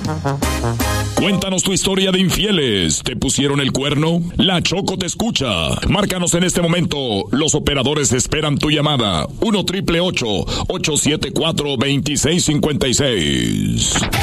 Cuéntanos tu historia de infieles. ¿Te pusieron el cuerno? La Choco te escucha. Márcanos en este momento. Los operadores esperan tu llamada. 1-888-874-2656.